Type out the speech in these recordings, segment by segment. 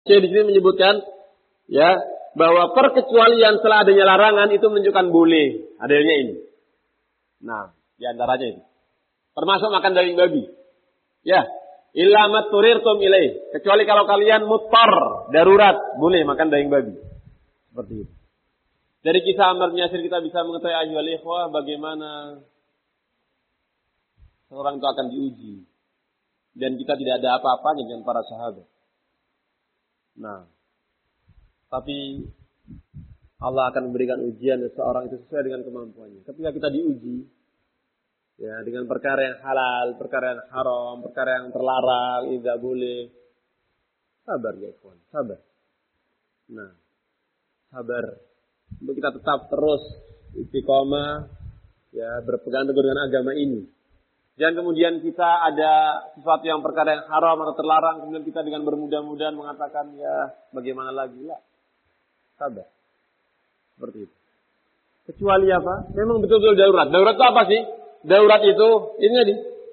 Syekh di sini menyebutkan ya bahwa perkecualian setelah adanya larangan itu menunjukkan boleh adanya ini. Nah, di antaranya itu. Termasuk makan daging babi. Ya, illa matturirtum ilaih. Kecuali kalau kalian muttar, darurat, boleh makan daging babi. Seperti itu. Dari kisah Ammar bin Yasir kita bisa mengetahui ayyuhal ikhwah bagaimana seorang itu akan diuji. Dan kita tidak ada apa-apanya dengan para sahabat. Nah, tapi Allah akan memberikan ujian seseorang itu sesuai dengan kemampuannya. Ketika kita diuji, ya dengan perkara yang halal, perkara yang haram, perkara yang terlarang, ini tidak boleh. Sabar ya ikhwan, sabar. Nah, sabar. Untuk kita tetap terus istiqomah, ya berpegang teguh dengan agama ini. Jangan kemudian kita ada sesuatu yang perkara yang haram atau terlarang, kemudian kita dengan bermudah-mudahan mengatakan ya bagaimana lagi lah. Sabar. Seperti itu. Kecuali apa? Memang betul-betul darurat. Darurat itu apa sih? Darurat itu, ini tadi.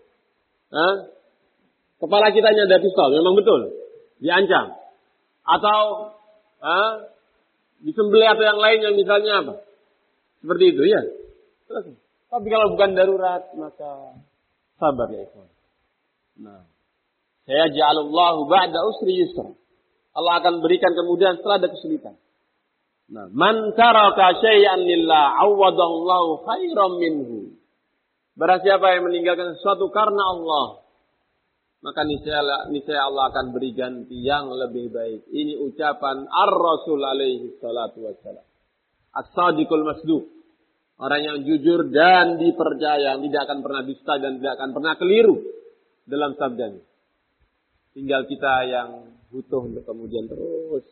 Kepala kita ini ada pistol, memang betul. Diancam. Atau disembelih atau yang lain yang misalnya apa? Seperti itu ya. Terus. Tapi kalau bukan darurat, maka sabar ya ikhwan. Nah, saya ja'alallahu ba'da usri yusra. Allah akan berikan kemudahan setelah ada kesulitan. Nah, man taraka syai'an lillah awwadallahu khairan minhu. Barang siapa yang meninggalkan sesuatu karena Allah, maka niscaya Allah akan beri ganti yang lebih baik. Ini ucapan Ar-Rasul alaihi salatu wassalam. As-sadiqul masduq. Orang yang jujur dan dipercaya, yang tidak akan pernah dusta dan tidak akan pernah keliru dalam sabdanya. Tinggal kita yang butuh untuk kemudian terus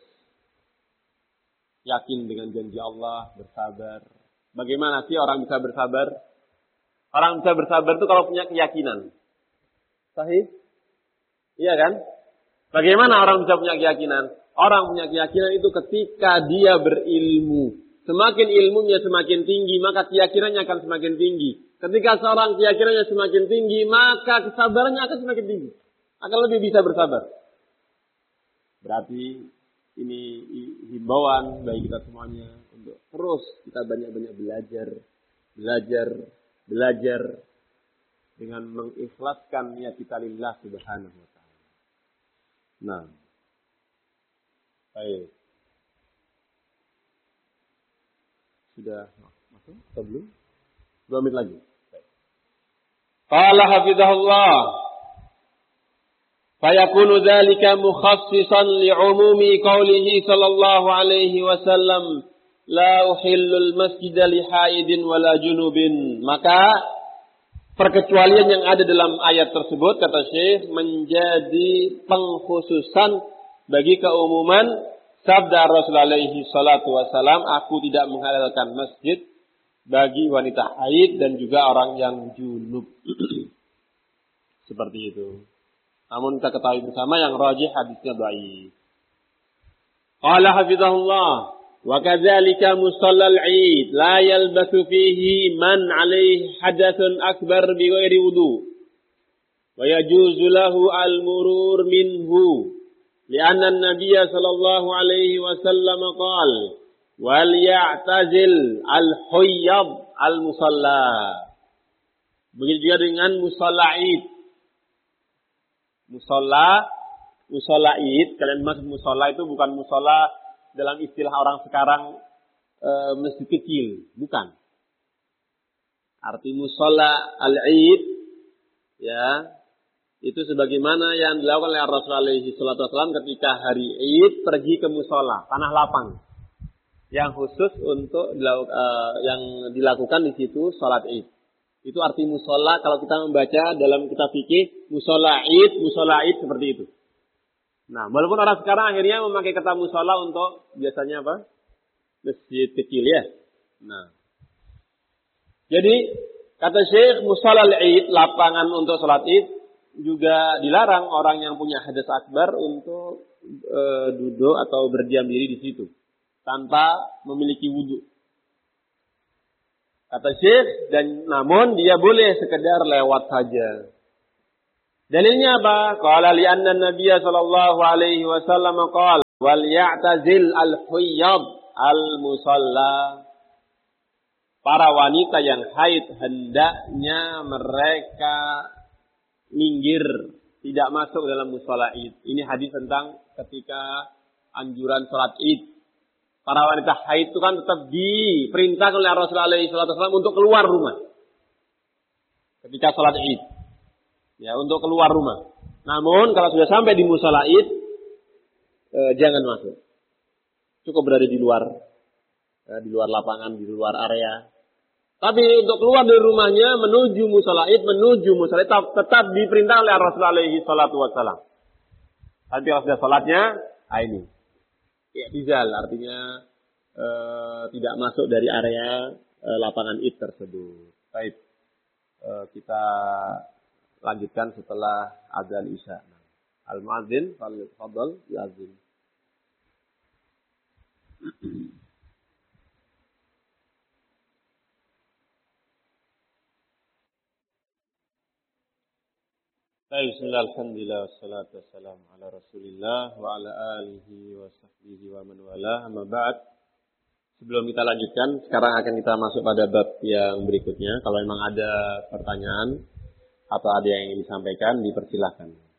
yakin dengan janji Allah, bersabar. Bagaimana sih orang bisa bersabar? Orang bisa bersabar itu kalau punya keyakinan. Sahih? Iya kan? Bagaimana orang bisa punya keyakinan? Orang punya keyakinan itu ketika dia berilmu. Semakin ilmunya semakin tinggi, maka keyakinannya akan semakin tinggi. Ketika seorang keyakinannya semakin tinggi, maka kesabarannya akan semakin tinggi. Akan lebih bisa bersabar. Berarti ini himbauan bagi kita semuanya untuk terus kita banyak-banyak belajar dengan mengikhlaskan niat kita lillah subhanahu wa ta'ala. Nah, baik. Sudah masuk atau belum? 2 menit lagi. Qala hafizahullah. Fayakunu dzalika mukhassisan li'umumi qawlihi sallallahu alaihi wasallam la uhillul masjida li haidin wala junubin. Maka perkecualian yang ada dalam ayat tersebut kata Syekh menjadi pengkhususan bagi keumuman sabda Rasulullah alaihi salatu wasalam, aku tidak menghalalkan masjid bagi wanita haid dan juga orang yang junub. Seperti itu. Namun kita ketahui bersama yang rajih hadisnya dhaif. Qala hafizahullah wa kadzalika musallal 'id la yalbasu fihi man 'alaihi hadathun akbar bi ghairi wudu wa yajuzu lahu al-murur minhu li'anna an-nabiy sallallahu alaihi wasallam qala wal ya'tazil al-huyyad al-musalla. Begitu juga dengan musalla 'id. Musalla id, kalian maksud musalla itu bukan musalla dalam istilah orang sekarang masjid kecil, bukan. Arti musalla al-id ya, itu sebagaimana yang dilakukan oleh Rasulullah alaihi salatu wasallam ketika hari id pergi ke musalla, tanah lapang. Yang khusus untuk yang dilakukan di situ salat id. Itu arti musola kalau kita membaca dalam kitab fikih musola id seperti itu. Nah, walaupun orang sekarang akhirnya memakai kata musola untuk biasanya apa? Masjid kecil ya. Nah, jadi kata Syekh musola id, lapangan untuk sholat id juga dilarang orang yang punya hadas akbar untuk duduk atau berdiam diri di situ tanpa memiliki wudu. Kata Syekh, dan namun dia boleh sekedar lewat saja. Dalilnya apa? Qala li'anna an-nabiy sallallahu alaihi wasallam qala wal ya'tazil al-huyyad al-musalla. Para wanita yang haid hendaknya mereka minggir, tidak masuk dalam mushola Id. Ini hadis tentang ketika anjuran sholat Id. Para wanita haid itu kan tetap diperintahkan oleh Rasulullah SAW untuk keluar rumah ketika sholat Id. Ya, untuk keluar rumah. Namun kalau sudah sampai di mushola Id, jangan masuk. Cukup berada di luar lapangan, di luar area. Tapi untuk keluar dari rumahnya menuju mushola Id tetap diperintah oleh Rasulullah SAW. Nanti kalau sudah sholatnya, ini. I'tizal artinya tidak masuk dari area lapangan Id tersebut. Baik, kita lanjutkan setelah adzan Isya. Al-muadzin, fadhal, yazin. Bismillah, alhamdulillah, wassalatu wassalamu ala rasulillah wa ala alihi wa sahbihi wa man wala, amma ba'd. Sebelum kita lanjutkan, sekarang akan kita masuk pada bab yang berikutnya. Kalau memang ada pertanyaan atau ada yang ingin disampaikan, dipersilahkan.